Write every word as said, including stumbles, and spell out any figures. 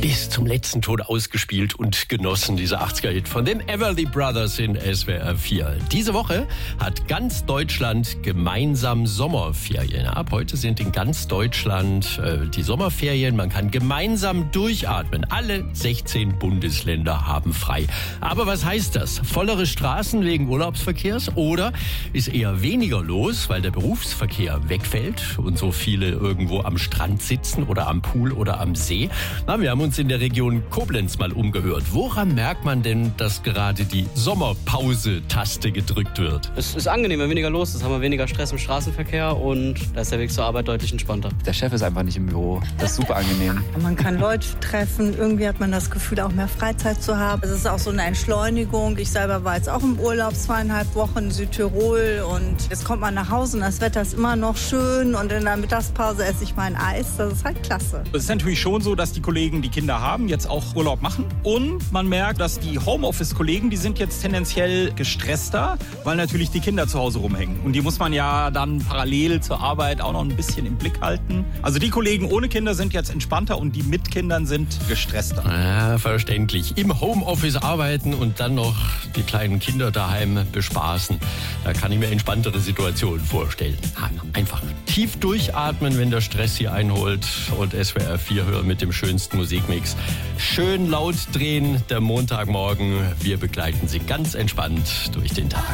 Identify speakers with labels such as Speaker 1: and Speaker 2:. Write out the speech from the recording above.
Speaker 1: bis zum letzten Tod ausgespielt und genossen, dieser achtziger-Hit von den Everly Brothers in S W R vier. Diese Woche hat ganz Deutschland gemeinsam Sommerferien. Ab heute sind in ganz Deutschland äh, die Sommerferien. Man kann gemeinsam durchatmen. Alle sechzehn Bundesländer haben frei. Aber was heißt das? Vollere Straßen wegen Urlaubsverkehrs oder ist eher weniger los, weil der Berufsverkehr wegfällt und so viele irgendwo am Strand sitzen oder am Pool oder am See? Na, wir haben uns in der Region Koblenz mal umgehört. Woran merkt man denn, dass gerade die Sommerpause-Taste gedrückt wird?
Speaker 2: Es ist angenehm, wenn weniger los ist, haben wir weniger Stress im Straßenverkehr und da ist der Weg zur Arbeit deutlich entspannter.
Speaker 3: Der Chef ist einfach nicht im Büro. Das ist super angenehm.
Speaker 4: Man kann Leute treffen, irgendwie hat man das Gefühl, auch mehr Freizeit zu haben. Es ist auch so eine Entschleunigung. Ich selber war jetzt auch im Urlaub zweieinhalb Wochen in Südtirol und jetzt kommt man nach Hause und das Wetter ist immer noch schön und in der Mittagspause esse ich mein Eis. Das ist halt klasse.
Speaker 5: Es ist natürlich schon so, dass die Kollegen, die Kinder haben, jetzt auch Urlaub machen. Und man merkt, dass die Homeoffice-Kollegen, die sind jetzt tendenziell gestresster, weil natürlich die Kinder zu Hause rumhängen. Und die muss man ja dann parallel zur Arbeit auch noch ein bisschen im Blick halten. Also die Kollegen ohne Kinder sind jetzt entspannter und die mit Kindern sind gestresster.
Speaker 1: Ja, verständlich. Im Homeoffice arbeiten und dann noch die kleinen Kinder daheim bespaßen. Da kann ich mir entspanntere Situationen vorstellen. Einfach tief durchatmen, wenn der Stress sie einholt und S W R vier hören mit dem schönsten Musikmix. Schön laut drehen, der Montagmorgen. Wir begleiten Sie ganz entspannt durch den Tag.